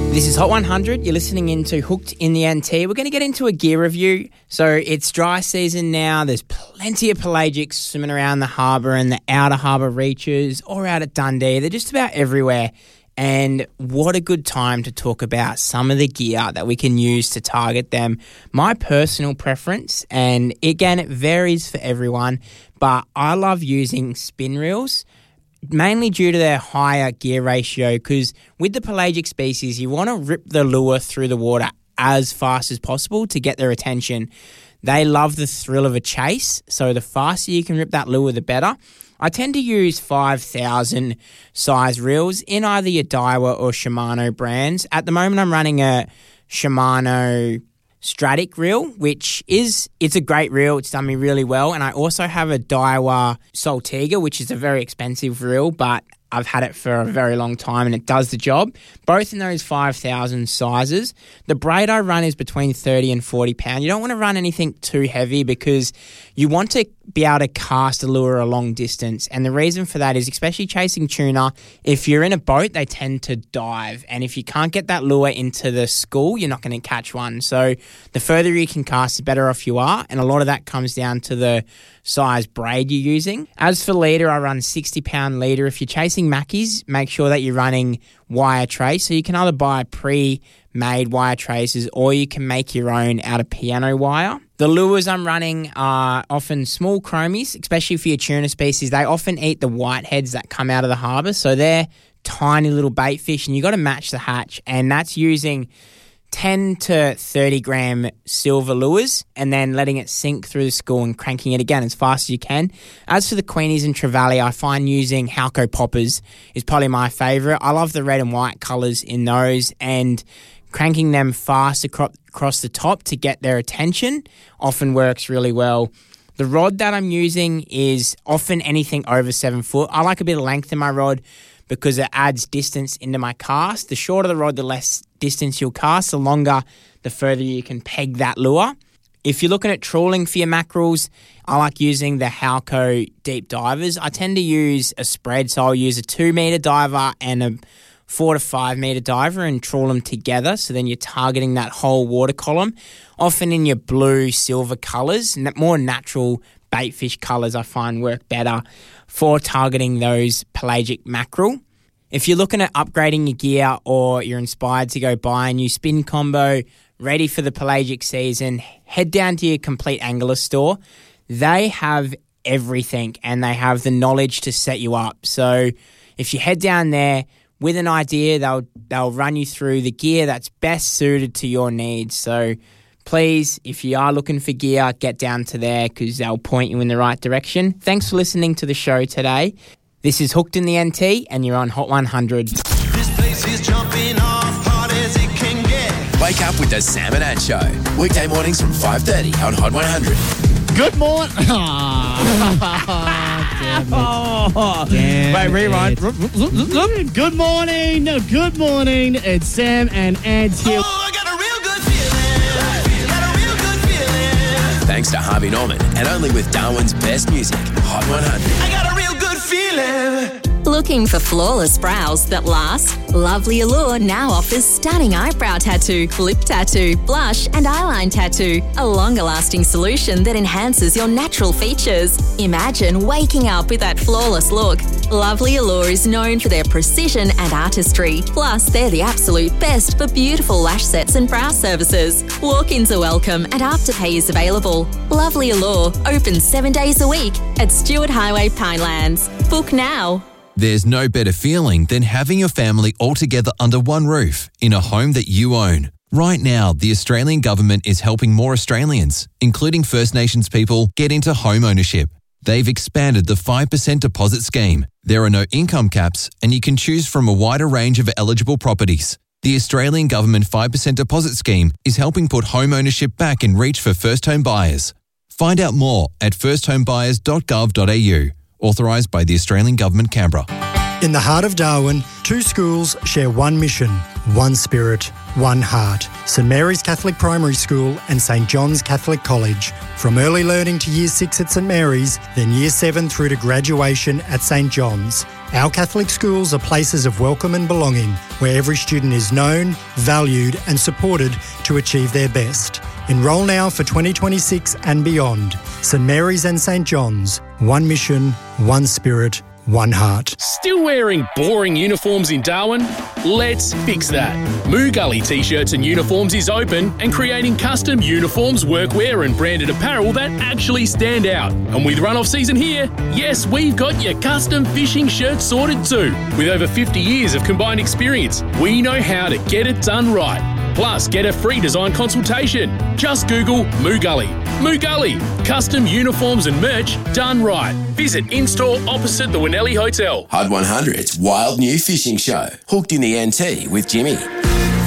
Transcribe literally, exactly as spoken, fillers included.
This is Hot one hundred. You're listening into Hooked in the N T. We're going to get into a gear review. So it's dry season now. There's plenty of pelagics swimming around the harbour and the outer harbour reaches or out at Dundee. They're just about everywhere. And what a good time to talk about some of the gear that we can use to target them. My personal preference, and again, it varies for everyone, but I love using spin reels, mainly due to their higher gear ratio, because with the pelagic species, you want to rip the lure through the water as fast as possible to get their attention. They love the thrill of a chase, so the faster you can rip that lure, the better. I tend to use five thousand size reels in either your Daiwa or Shimano brands. At the moment, I'm running a Shimano Stratic reel, which is, it's a great reel. It's done me really well. And I also have a Daiwa Saltiga, which is a very expensive reel, but I've had it for a very long time and it does the job. Both in those five thousand sizes. The braid I run is between thirty and forty pounds. You don't want to run anything too heavy because you want to be able to cast a lure a long distance. And the reason for that is, especially chasing tuna, if you're in a boat, they tend to dive. And if you can't get that lure into the school, you're not going to catch one. So the further you can cast, the better off you are. And a lot of that comes down to the size braid you're using. As for leader, I run sixty pound leader. If you're chasing mackies, make sure that you're running wire trace. So you can either buy pre-made wire traces or you can make your own out of piano wire. The lures I'm running are often small chromies, especially for your tuna species. They often eat the whiteheads that come out of the harbour. So they're tiny little bait fish and you've got to match the hatch. And that's using ten to thirty gram silver lures and then letting it sink through the school and cranking it again as fast as you can. As for the Queenies and Trevally, I find using Halco poppers is probably my favourite. I love the red and white colours in those, and cranking them fast acro- across the top to get their attention often works really well. The rod that I'm using is often anything over seven foot. I like a bit of length in my rod because it adds distance into my cast. The shorter the rod, the less distance you'll cast, the longer, the further you can peg that lure. If you're looking at trawling for your mackerels, I like using the Halco deep divers. I tend to use a spread, so I'll use a two metre diver and a four to five metre diver and trawl them together, so then you're targeting that whole water column, often in your blue, silver colours. More natural baitfish colours I find work better for targeting those pelagic mackerel. If you're looking at upgrading your gear or you're inspired to go buy a new spin combo ready for the pelagic season, head down to your Complete Angler store. They have everything and they have the knowledge to set you up. So if you head down there with an idea, they'll they'll run you through the gear that's best suited to your needs. So please, if you are looking for gear, get down to there because they'll point you in the right direction. Thanks for listening to the show today. This is Hooked in the N T and you're on Hot one hundred. This place is jumping off hard as it can get. Wake up with the Sam and Ad Show. Weekday mornings from five thirty on Hot one hundred. Good morning. Oh, damn it. Wait, rewind. Good morning. No, good morning. It's Sam and Ads here. Oh, I got a real good feeling. Got a real good feeling. Thanks to Harvey Norman and only with Darwin's best music, Hot one hundred. I got a real good feeling. Looking for flawless brows that last? Lovely Allure now offers stunning eyebrow tattoo, lip tattoo, blush and eyeline tattoo. A longer-lasting solution that enhances your natural features. Imagine waking up with that flawless look. Lovely Allure is known for their precision and artistry. Plus, they're the absolute best for beautiful lash sets and brow services. Walk-ins are welcome and Afterpay is available. Lovely Allure, open seven days a week at Stewart Highway, Pinelands. Book now. There's no better feeling than having your family all together under one roof in a home that you own. Right now, the Australian government is helping more Australians, including First Nations people, get into home ownership. They've expanded the five percent deposit scheme. There are no income caps and you can choose from a wider range of eligible properties. The Australian government five percent deposit scheme is helping put home ownership back in reach for first home buyers. Find out more at first home buyers dot gov dot a u. Authorised by the Australian Government, Canberra. In the heart of Darwin, two schools share one mission. one spirit, one heart. St Mary's Catholic Primary School and St John's Catholic College. From early learning to Year six at St Mary's, then Year seven through to graduation at St John's. Our Catholic schools are places of welcome and belonging, where every student is known, valued and supported to achieve their best. Enrol now for twenty twenty-six and beyond. St Mary's and St John's. One mission, one spirit, one heart. Still wearing boring uniforms in Darwin? Let's fix that. Moo Gully T-shirts and uniforms is open and creating custom uniforms, workwear and branded apparel that actually stand out. And with run-off season here, yes, we've got your custom fishing shirt sorted too. With over fifty years of combined experience, we know how to get it done right. Plus, get a free design consultation. Just Google Moo Gully. Moo Gully, custom uniforms and merch done right. Visit in-store opposite the Winnelli Hotel. Hud one hundred's wild new fishing show. Hooked in the N T with Jimmy.